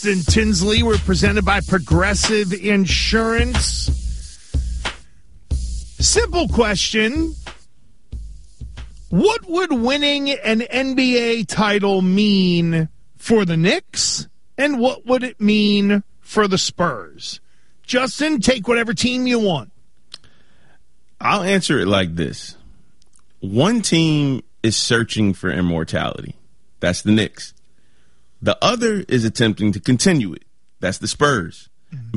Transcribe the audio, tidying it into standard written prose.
Justin Tinsley. We're presented by Progressive Insurance. Simple question. What would winning an NBA title mean for the Knicks, and what would it mean for the Spurs? Justin, take whatever team you want. I'll answer it like this. One team is searching for immortality. That's the Knicks. The other is attempting to continue it. That's the Spurs.